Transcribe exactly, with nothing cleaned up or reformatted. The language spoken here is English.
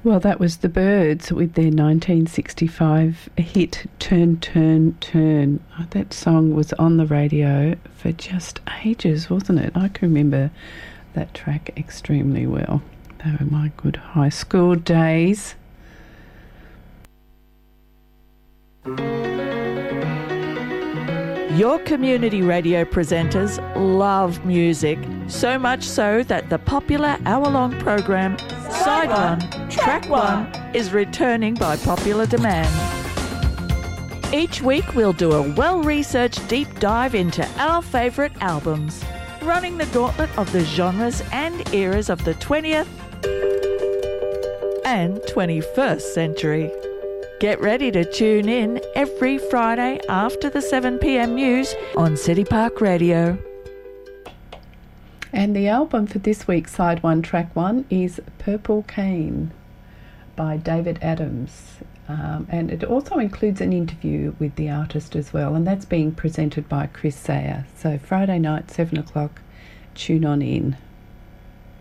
Well, that was the Byrds with their nineteen sixty-five hit Turn, Turn, Turn. Oh, that song was on the radio for just ages, wasn't it? I can remember that track extremely well. They were my good high school days. Your community radio presenters love music, so much so that the popular hour-long program Side One, Track One is returning by popular demand. Each week we'll do a well-researched deep dive into our favourite albums, running the gauntlet of the genres and eras of the twentieth and twenty-first century. Get ready to tune in every Friday after the seven p.m. news on City Park Radio. And the album for this week's Side One, Track One is Purple Cane by David Adams. Um, and it also includes an interview with the artist as well, and that's being presented by Chris Sayer. So Friday night, seven o'clock, tune on in.